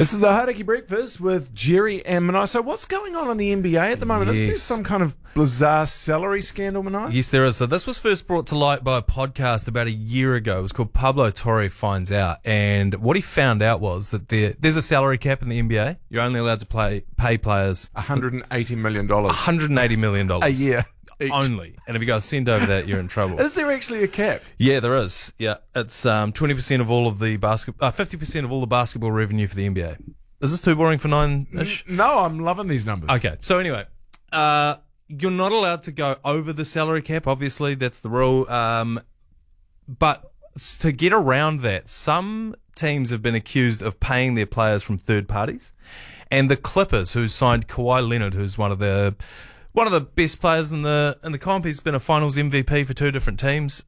This is the Hauraki Breakfast with Jerry and Manai. So what's going on in the NBA at the moment? Isn't there some kind of bizarre salary scandal, Manai? Yes, there is. So this was first brought to light by a podcast about a year ago. It was called Pablo Torre Finds Out. And what he found out was that there's a salary cap in the NBA. You're only allowed to pay players $180 million. $180 million. A year. Each. Only. And if you guys send over that, you're in trouble. Is there actually a cap? Yeah, there is. Yeah. It's 20% of all of the 50% of all the basketball revenue for the NBA. Is this too boring for nine-ish? No, I'm loving these numbers. Okay. So anyway, you're not allowed to go over the salary cap. Obviously, that's the rule. But to get around that, some teams have been accused of paying their players from third parties. And the Clippers, who signed Kawhi Leonard, who's one of the best players in the comp. He's been a finals MVP for two different teams.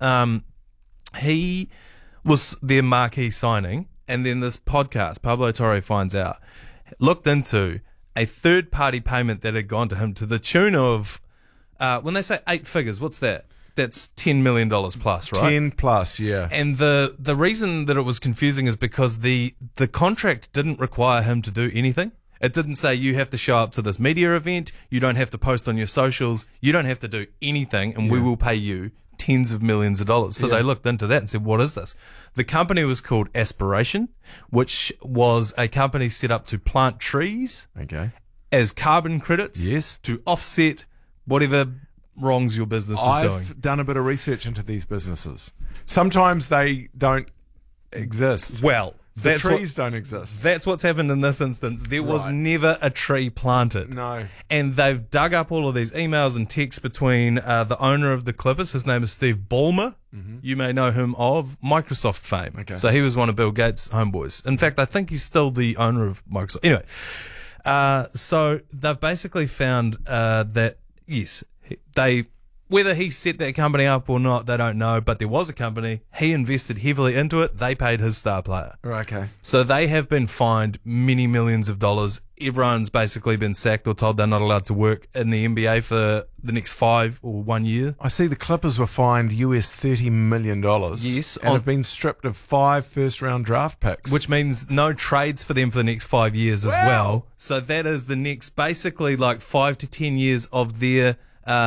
He was their marquee signing. And then this podcast, Pablo Torre Finds Out, looked into a third party payment that had gone to him to the tune of, when they say 8 figures, what's that? That's $10 million plus, right? 10 plus, yeah. And the reason that it was confusing is because the contract didn't require him to do anything. It didn't say you have to show up to this media event, you don't have to post on your socials, you don't have to do anything, and we will pay you tens of millions of dollars. So they looked into that and said, what is this? The company was called Aspiration, which was a company set up to plant trees as carbon credits to offset whatever wrongs your business is doing. I've done a bit of research into these businesses. Sometimes they don't exist. Well, the trees don't exist. That's what's happened in this instance. There was never a tree planted. No. And they've dug up all of these emails and texts between the owner of the Clippers. His name is Steve Ballmer. Mm-hmm. You may know him of Microsoft fame. Okay. So he was one of Bill Gates' homeboys. In fact, I think he's still the owner of Microsoft. Anyway, so they've basically found that, yes, whether he set that company up or not, they don't know, but there was a company. He invested heavily into it. They paid his star player. Okay. So they have been fined many millions of dollars. Everyone's basically been sacked or told they're not allowed to work in the NBA for the next 5 or 1 year. I see the Clippers were fined US $30 million. Yes. And have been stripped of 5 first-round draft picks. Which means no trades for them for the next 5 years as well. So that is the next, basically like 5 to 10 years of their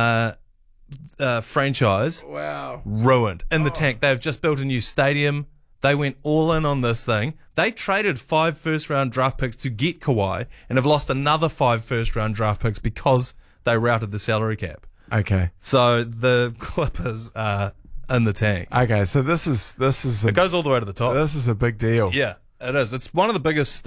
franchise ruined in the tank. They've just built a new stadium. They went all in on this thing. They traded 5 first-round draft picks to get Kawhi and have lost another 5 first-round draft picks because they routed the salary cap. Okay. So the Clippers are in the tank. Okay, so this is it goes all the way to the top. This is a big deal. Yeah, it is. It's one of the biggest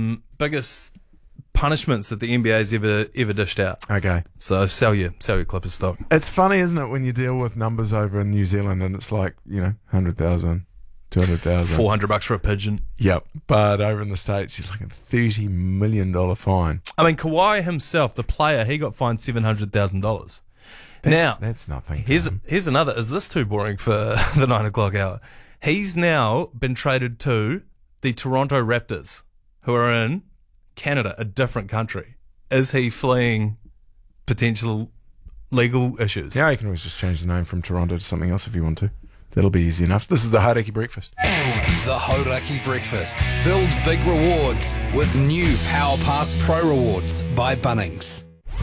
punishments that the NBA's ever dished out. Okay. So sell your Clippers stock. It's funny, isn't it, when you deal with numbers over in New Zealand and it's like, 100,000, 200,000. $400 for a pigeon. Yep. But over in the States, you're looking at a $30 million fine. I mean, Kawhi himself, the player, he got fined $700,000. Now, that's nothing. Here's another. Is this too boring for the 9 o'clock hour? He's now been traded to the Toronto Raptors, who are in Canada, a different country. Is he fleeing potential legal issues? Yeah, you can always just change the name from Toronto to something else if you want to. That'll be easy enough. This is the Hauraki Breakfast. The Hauraki Breakfast. Build big rewards with new Power Pass Pro Rewards by Bunnings.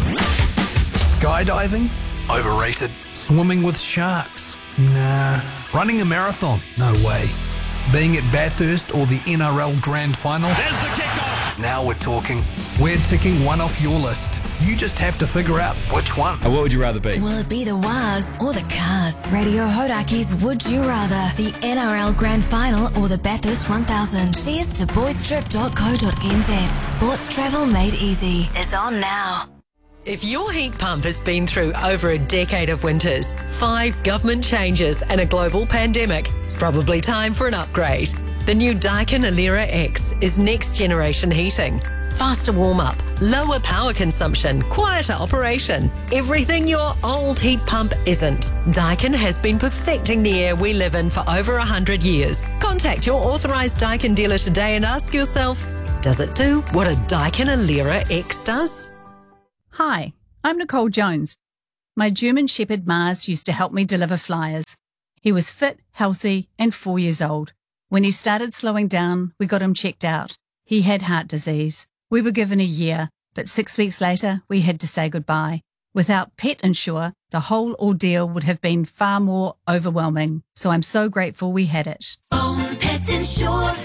Skydiving? Overrated. Swimming with sharks? Nah. Running a marathon? No way. Being at Bathurst or the NRL Grand Final? There's the kickoff. Now we're talking. We're ticking one off your list. You just have to figure out which one. What would you rather be? Will it be the Waz or the Cars? Radio Hauraki's Would You Rather, the NRL Grand Final or the Bathurst 1000. Cheers to boystrip.co.nz. Sports travel made easy is on now. If your heat pump has been through over a decade of winters, 5 government changes and a global pandemic, it's probably time for an upgrade. The new Daikin Alera X is next generation heating. Faster warm-up, lower power consumption, quieter operation. Everything your old heat pump isn't. Daikin has been perfecting the air we live in for over 100 years. Contact your authorised Daikin dealer today and ask yourself, does it do what a Daikin Alera X does? Hi, I'm Nicole Jones. My German Shepherd Mars used to help me deliver flyers. He was fit, healthy, and 4 years old. When he started slowing down, we got him checked out. He had heart disease. We were given a year, but 6 weeks later, we had to say goodbye. Without Pet Insure, the whole ordeal would have been far more overwhelming. So I'm so grateful we had it. Phone Pet Insure.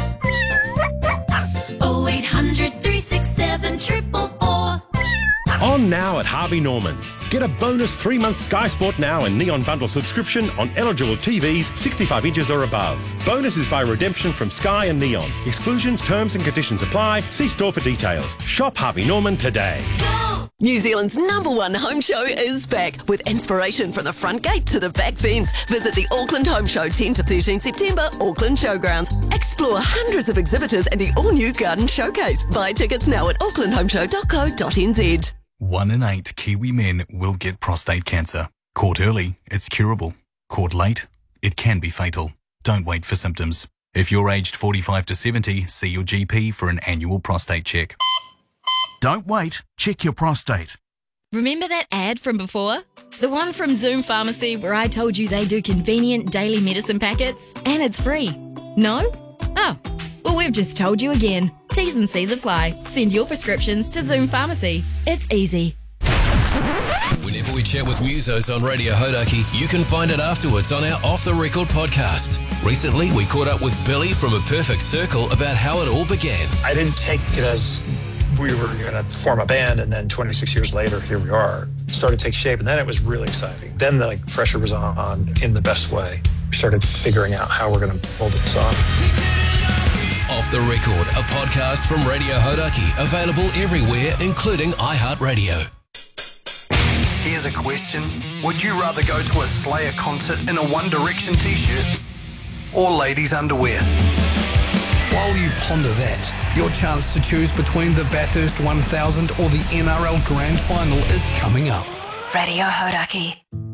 0800 367 444. On now at Harvey Norman. Get a bonus 3-month Sky Sport Now and Neon Bundle subscription on eligible TVs 65 inches or above. Bonus is by redemption from Sky and Neon. Exclusions, terms and conditions apply. See store for details. Shop Harvey Norman today. Go! New Zealand's #1 home show is back with inspiration from the front gate to the back fence. Visit the Auckland Home Show 10 to 13 September, Auckland Showgrounds. Explore hundreds of exhibitors and the all-new Garden Showcase. Buy tickets now at aucklandhomeshow.co.nz. 1 in 8 Kiwi men will get prostate cancer. Caught early, it's curable. Caught late, it can be fatal. Don't wait for symptoms. If you're aged 45 to 70, see your GP for an annual prostate check. Don't wait, check your prostate. Remember that ad from before? The one from Zoom Pharmacy where I told you they do convenient daily medicine packets and it's free. No? Oh, well, we've just told you again. T's and C's apply. Send your prescriptions to Zoom Pharmacy. It's easy. Whenever we chat with musos on Radio Hodaki, you can find it afterwards on our Off The Record podcast. Recently, we caught up with Billy from A Perfect Circle about how it all began. I didn't take it as we were going to form a band, and then 26 years later, here we are. It started to take shape, and then it was really exciting. Then the pressure was on in the best way. We started figuring out how we're going to pull this off. Off The Record, a podcast from Radio Hodaki, available everywhere, including iHeartRadio. Here's a question. Would you rather go to a Slayer concert in a One Direction t-shirt or ladies' underwear? While you ponder that, your chance to choose between the Bathurst 1000 or the NRL Grand Final is coming up. Radio Hodaki.